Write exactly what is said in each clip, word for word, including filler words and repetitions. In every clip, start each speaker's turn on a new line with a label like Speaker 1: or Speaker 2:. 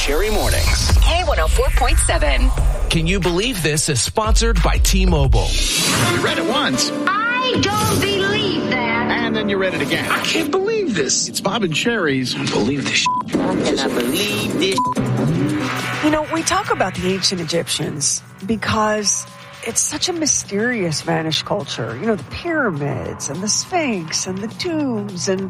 Speaker 1: Cherry Mornings.
Speaker 2: K one oh four point seven.
Speaker 3: Can you believe this is sponsored by T-Mobile?
Speaker 4: You read it once.
Speaker 5: I don't believe that.
Speaker 4: And then you read it again.
Speaker 1: I can't believe this.
Speaker 4: It's Bob and Cherry's.
Speaker 1: I believe this.
Speaker 6: I cannot believe this.
Speaker 7: You know, we talk about the ancient Egyptians because it's such a mysterious vanished culture. You know, the pyramids and the Sphinx and the tombs, and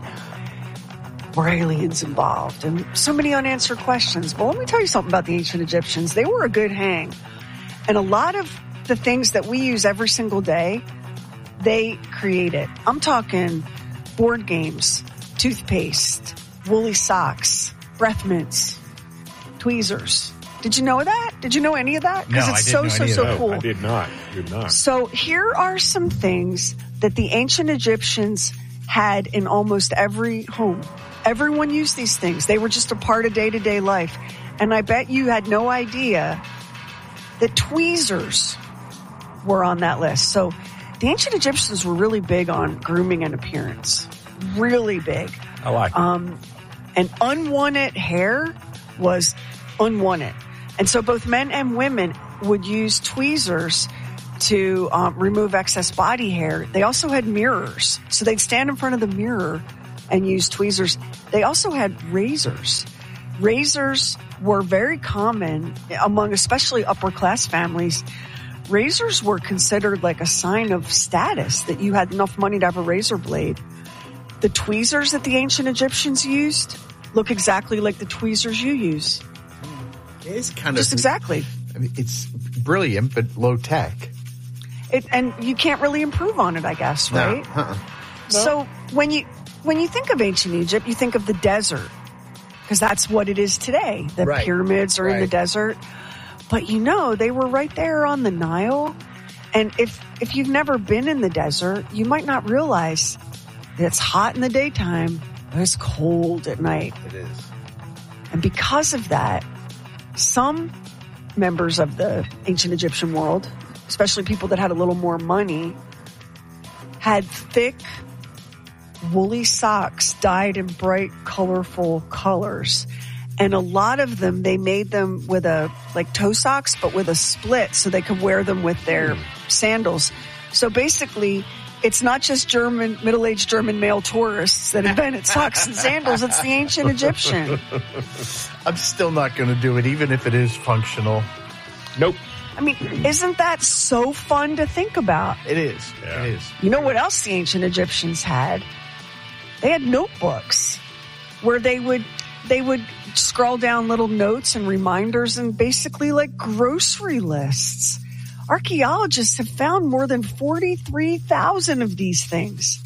Speaker 7: were aliens involved, and so many unanswered questions. But let me tell you something about the ancient Egyptians. They were a good hang. And a lot of the things that we use every single day, they created. I'm talking board games, toothpaste, woolly socks, breath mints, tweezers. Did you know that? Did you know any of that? Because
Speaker 8: No,
Speaker 7: it's
Speaker 8: I didn't
Speaker 7: so,
Speaker 8: know
Speaker 7: so,
Speaker 8: any of
Speaker 7: so
Speaker 8: that.
Speaker 7: cool.
Speaker 8: I did not. Did not.
Speaker 7: So here are some things that the ancient Egyptians had in almost every home. Everyone used these things. They were just a part of day-to-day life. And I bet you had no idea that tweezers were on that list. So the ancient Egyptians were really big on grooming and appearance. Really big.
Speaker 8: I like it.
Speaker 7: Um, and unwanted hair was unwanted. And so both men and women would use tweezers to um, remove excess body hair. They also had mirrors. So they'd stand in front of the mirror and use tweezers. They also had razors. Razors were very common among especially upper class families. Razors were considered like a sign of status, that you had enough money to have a razor blade. The tweezers that the ancient Egyptians used look exactly like the tweezers you use.
Speaker 9: It's kind
Speaker 7: Just
Speaker 9: of
Speaker 7: exactly.
Speaker 9: I mean, it's brilliant, but low tech.
Speaker 7: It, and you can't really improve on it, I guess, right?
Speaker 9: No. Uh-uh.
Speaker 7: So when you when you think of ancient Egypt, you think of the desert, because that's what it is today. The
Speaker 9: Right.
Speaker 7: pyramids are in the
Speaker 9: Right.
Speaker 7: desert. But you know, they were right there on the Nile. And if if you've never been in the desert, you might not realize that it's hot in the daytime, but it's cold at night.
Speaker 9: It is.
Speaker 7: And because of that, some members of the ancient Egyptian world, especially people that had a little more money, had thick, woolly socks dyed in bright, colorful colors. And a lot of them, they made them with a, like toe socks, but with a split so they could wear them with their sandals. So basically, it's not just German, middle-aged German male tourists that invented socks and sandals. It's the ancient Egyptian.
Speaker 9: I'm still not going to do it, even if it is functional.
Speaker 8: Nope.
Speaker 7: I mean, isn't that so fun to think about?
Speaker 9: It is.
Speaker 8: Yeah.
Speaker 9: It is.
Speaker 7: You know what else the ancient Egyptians had? They had notebooks where they would they would scroll down little notes and reminders and basically like grocery lists. Archaeologists have found more than forty-three thousand of these things.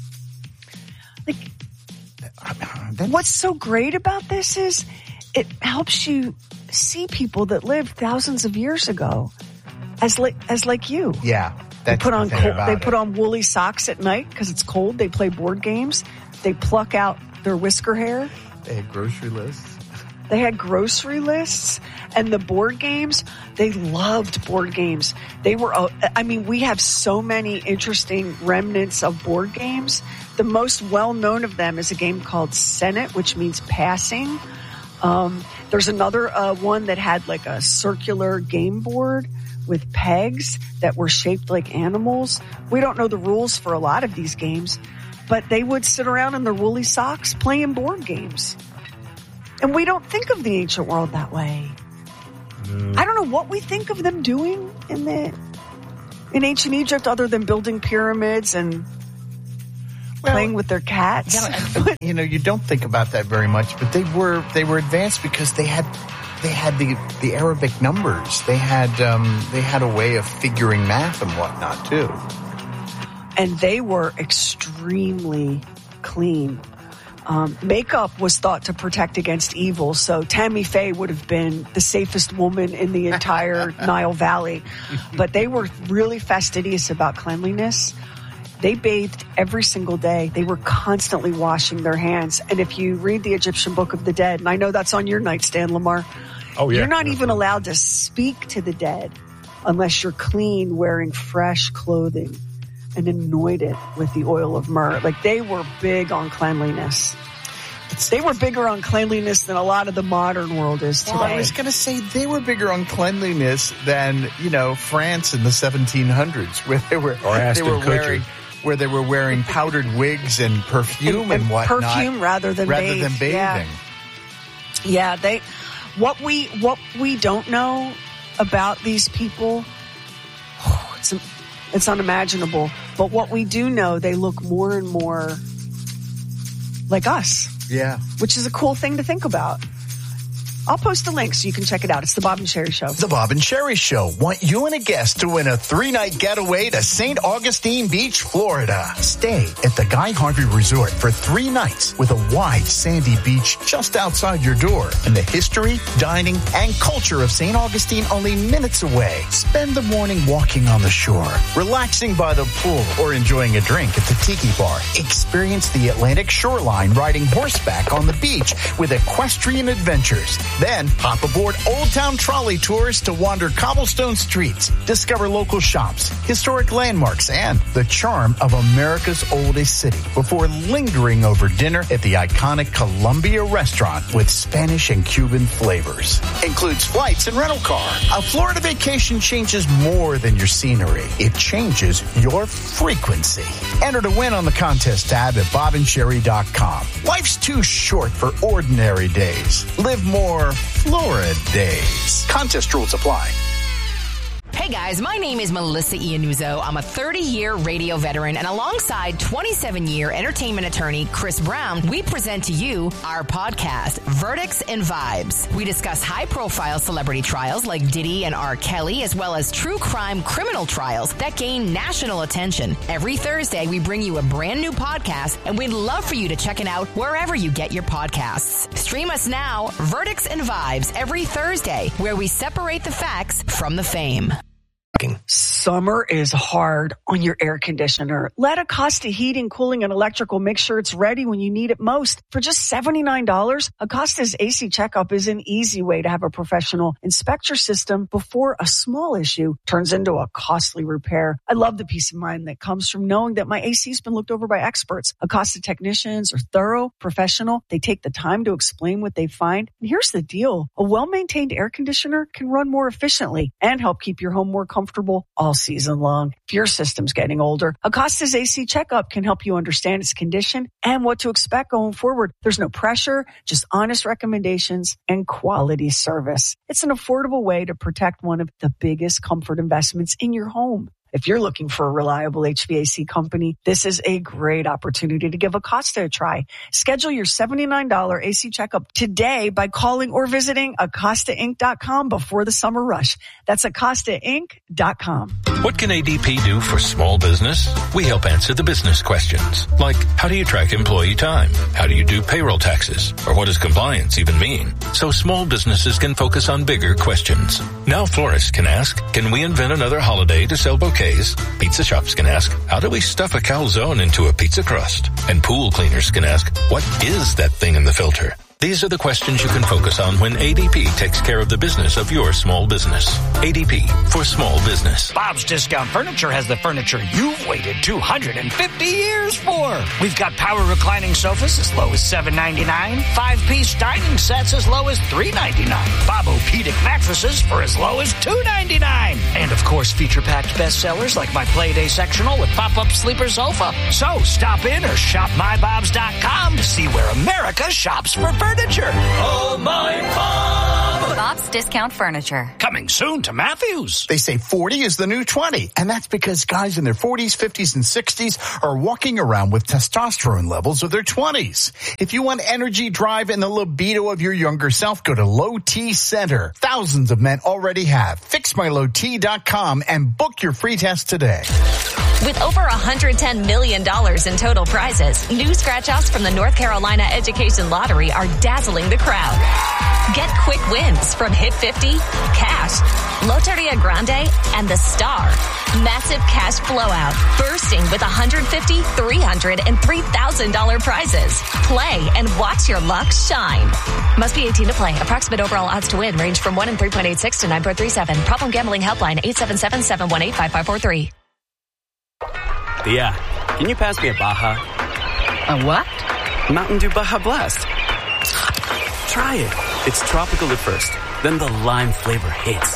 Speaker 7: Like, what's so great about this is it helps you see people that lived thousands of years ago as like as like you.
Speaker 9: Yeah.
Speaker 7: They
Speaker 9: That's
Speaker 7: put
Speaker 9: the
Speaker 7: on
Speaker 9: thing
Speaker 7: cold,
Speaker 9: about
Speaker 7: they
Speaker 9: it.
Speaker 7: put on woolly socks at night because it's cold. They play board games. They pluck out their whisker hair.
Speaker 9: They had grocery lists.
Speaker 7: They had grocery lists, and the board games, they loved board games. They were, uh, I mean, we have so many interesting remnants of board games. The most well-known of them is a game called Senate, which means passing. Um, there's another uh, one that had like a circular game board with pegs that were shaped like animals. We don't know the rules for a lot of these games, but they would sit around in their woolly socks playing board games. And we don't think of the ancient world that way. Mm. I don't know what we think of them doing in the in ancient Egypt other than building pyramids and
Speaker 9: well,
Speaker 7: playing with their cats.
Speaker 9: Yeah, you know, you don't think about that very much, but they were they were advanced because they had they had the, the Arabic numbers. They had um, they had a way of figuring math and whatnot too.
Speaker 7: And they were extremely clean. Um, makeup was thought to protect against evil, so Tammy Faye would have been the safest woman in the entire Nile Valley. But they were really fastidious about cleanliness. They bathed every single day. They were constantly washing their hands. And if you read the Egyptian Book of the Dead, and I know that's on your nightstand, Lamar,
Speaker 8: oh, yeah.
Speaker 7: you're not even allowed to speak to the dead unless you're clean, wearing fresh clothing and anointed with the oil of myrrh. Like, they were big on cleanliness. They were bigger on cleanliness than a lot of the modern world is today.
Speaker 9: Well, I was going to say they were bigger on cleanliness than, you know, France in the seventeen hundreds, where they were,
Speaker 8: or Aston
Speaker 9: they were
Speaker 8: Kutcher.
Speaker 9: wearing, where they were wearing powdered wigs and perfume and,
Speaker 7: and, and
Speaker 9: whatnot.
Speaker 7: Perfume rather than
Speaker 9: rather
Speaker 7: bathe.
Speaker 9: than bathing.
Speaker 7: Yeah. yeah, they. What we what we don't know about these people, oh, it's it's unimaginable. But what we do know, they look more and more like us.
Speaker 9: Yeah.
Speaker 7: Which is a cool thing to think about. I'll post a link so you can check it out. It's the Bob and Sherry Show.
Speaker 10: The Bob and Sherry Show want you and a guest to win a three-night getaway to Saint Augustine Beach, Florida. Stay at the Guy Harvey Resort for three nights with a wide sandy beach just outside your door. And the history, dining, and culture of Saint Augustine only minutes away. Spend the morning walking on the shore, relaxing by the pool, or enjoying a drink at the Tiki Bar. Experience the Atlantic shoreline riding horseback on the beach with equestrian adventures. Then, hop aboard Old Town Trolley Tours to wander cobblestone streets, discover local shops, historic landmarks, and the charm of America's oldest city before lingering over dinner at the iconic Columbia Restaurant with Spanish and Cuban flavors. Includes flights and rental car. A Florida vacation changes more than your scenery. It changes your frequency. Enter to win on the contest tab at bob and sherry dot com. Life's too short for ordinary days. Live more Florida days. Contest rules apply.
Speaker 2: Hey guys, my name is Melissa Iannuzzo. I'm a thirty-year radio veteran, and alongside twenty-seven-year entertainment attorney Chris Brown, we present to you our podcast, Verdicts and Vibes. We discuss high-profile celebrity trials like Diddy and R. Kelly, as well as true crime criminal trials that gain national attention. Every Thursday, we bring you a brand new podcast, and we'd love for you to check it out wherever you get your podcasts. Stream us now, Verdicts and Vibes, every Thursday, where we separate the facts from the fame.
Speaker 7: Summer is hard on your air conditioner. Let Acosta Heating, Cooling, and Electrical make sure it's ready when you need it most. For just seventy-nine dollars, Acosta's A C checkup is an easy way to have a professional inspect your system before a small issue turns into a costly repair. I love the peace of mind that comes from knowing that my A C's been looked over by experts. Acosta technicians are thorough, professional. They take the time to explain what they find. And here's the deal. A well-maintained air conditioner can run more efficiently and help keep your home more comfortable all season long. If your system's getting older, Acosta's A C checkup can help you understand its condition and what to expect going forward. There's no pressure, just honest recommendations and quality service. It's an affordable way to protect one of the biggest comfort investments in your home. If you're looking for a reliable H V A C company, this is a great opportunity to give Acosta a try. Schedule your seventy-nine dollars A C checkup today by calling or visiting Acosta Inc dot com before the summer rush. That's Acosta Inc dot com.
Speaker 1: What can A D P do for small business? We help answer the business questions, like how do you track employee time? How do you do payroll taxes? Or what does compliance even mean? So small businesses can focus on bigger questions. Now florists can ask, can we invent another holiday to sell bouquets? Pizza shops can ask, how do we stuff a calzone into a pizza crust? And pool cleaners can ask, what is that thing in the filter? These are the questions you can focus on when A D P takes care of the business of your small business. A D P for small business.
Speaker 11: Bob's Discount Furniture has the furniture you've waited two hundred fifty years for. We've got power reclining sofas as low as seven ninety-nine, five-piece dining sets as low as three ninety-nine, Bob-O-Pedic mattresses for as low as two ninety-nine, and of course feature-packed bestsellers like my Playday sectional with pop-up sleeper sofa. So stop in or shop my bobs dot com to see where America shops for furniture. Oh, my Bob!
Speaker 2: Bob's Discount Furniture.
Speaker 11: Coming soon to Matthews.
Speaker 10: They say forty is the new twenty, and that's because guys in their forties, fifties, and sixties are walking around with testosterone levels of their twenties. If you want energy, drive, and the libido of your younger self, go to Low T Center. Thousands of men already have. fix my low t dot com and book your free test today.
Speaker 12: With over one hundred ten million dollars in total prizes, new scratch-offs from the North Carolina Education Lottery are dazzling the crowd. Get quick wins from Hit fifty, Cash, Loteria Grande, and The Star. Massive cash blowout, bursting with one hundred fifty thousand dollars, three hundred thousand dollars, and three thousand dollars prizes. Play and watch your luck shine. Must be eighteen to play. Approximate overall odds to win range from one in three point eight six to nine point three seven. Problem gambling helpline eight seven seven, seven one eight, five five four three.
Speaker 13: Thea, can you pass me a Baja?
Speaker 14: A what?
Speaker 13: Mountain Dew Baja Blast. Try it. It's tropical at first, then the lime flavor hits.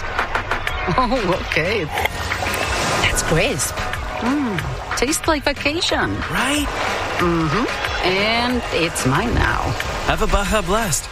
Speaker 14: Oh, okay. That's crisp. Mmm, tastes like vacation.
Speaker 13: Right?
Speaker 14: Mm-hmm. And it's mine now.
Speaker 13: Have a Baja Blast.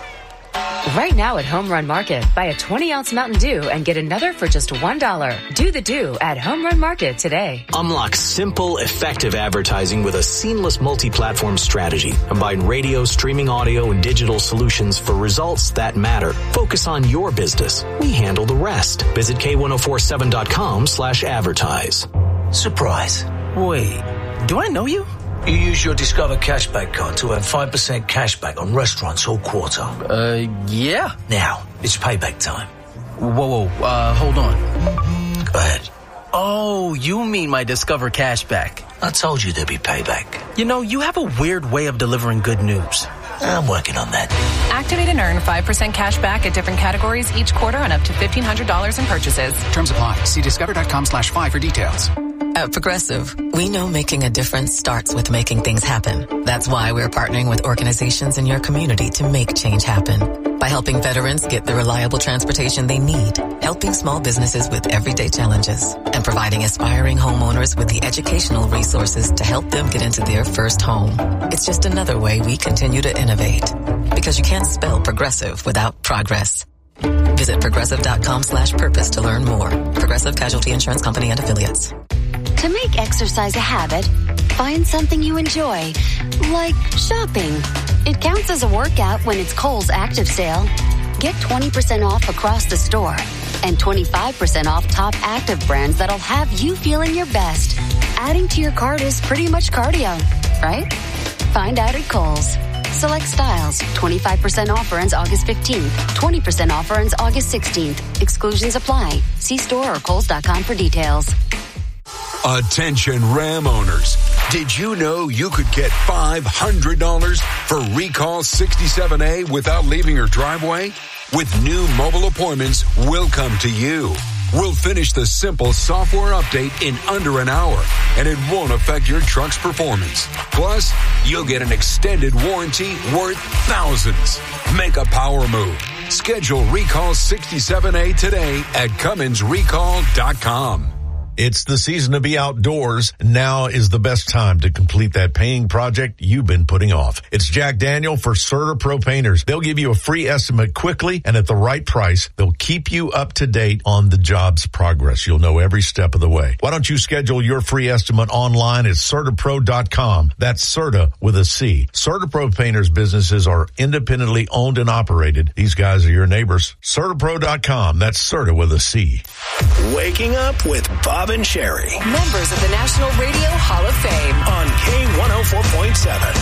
Speaker 15: Right now at Home Run Market, buy a twenty ounce Mountain Dew and get another for just one dollar. Do the Dew at Home Run Market today.
Speaker 16: Unlock simple, effective advertising with a seamless multi-platform strategy. Combine radio, streaming audio, and digital solutions for results that matter. Focus on your business. We handle the rest. Visit K ten forty-seven dot com slash advertise.
Speaker 17: Surprise.
Speaker 13: Wait, do I know you?
Speaker 17: You use your Discover Cashback card to earn five percent cashback on restaurants all quarter.
Speaker 13: Uh, yeah.
Speaker 17: Now, it's payback time.
Speaker 13: Whoa, whoa, uh, hold on.
Speaker 17: Go ahead.
Speaker 13: Oh, you mean my Discover Cashback.
Speaker 17: I told you there'd be payback.
Speaker 13: You know, you have a weird way of delivering good news.
Speaker 17: I'm working on that.
Speaker 18: Activate and earn five percent cash back at different categories each quarter on up to fifteen hundred dollars in purchases.
Speaker 19: Terms apply. See discover.com slash five for details.
Speaker 20: At Progressive, we know making a difference starts with making things happen. That's why we're partnering with organizations in your community to make change happen. By helping veterans get the reliable transportation they need, helping small businesses with everyday challenges, and providing aspiring homeowners with the educational resources to help them get into their first home. It's just another way we continue to innovate. Because you can't spell progressive without progress. Visit progressive.com slash purpose to learn more. Progressive Casualty Insurance Company and Affiliates.
Speaker 21: To make exercise a habit, find something you enjoy, like shopping. It counts as a workout when it's Kohl's Active Sale. Get twenty percent off across the store and twenty-five percent off top active brands that'll have you feeling your best. Adding to your cart is pretty much cardio, right? Find out at Kohl's. Select styles. twenty-five percent offer ends August fifteenth. twenty percent offer ends August sixteenth. Exclusions apply. See store or kohls dot com for details.
Speaker 22: Attention Ram owners. Did you know you could get five hundred dollars for Recall sixty-seven A without leaving your driveway? With new mobile appointments, we'll come to you. We'll finish the simple software update in under an hour, and it won't affect your truck's performance. Plus, you'll get an extended warranty worth thousands. Make a power move. Schedule Recall sixty-seven A today at Cummins Recall dot com.
Speaker 23: It's the season to be outdoors. Now is the best time to complete that painting project you've been putting off. It's Jack Daniel for CertaPro Painters. They'll give you a free estimate quickly and at the right price. They'll keep you up to date on the job's progress. You'll know every step of the way. Why don't you schedule your free estimate online at CertaPro dot com. That's Certa with a C. CertaPro Painters businesses are independently owned and operated. These guys are your neighbors. CertaPro dot com. That's Certa with a C.
Speaker 24: Waking up with Bob and Sherry.
Speaker 2: Members of the National Radio Hall of Fame.
Speaker 24: On K one oh four point seven.